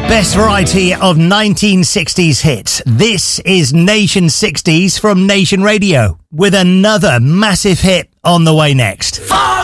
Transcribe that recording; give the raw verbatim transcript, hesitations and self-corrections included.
Best variety of nineteen sixties hits. This is Nation sixties from Nation Radio, with another massive hit on the way next. Fire!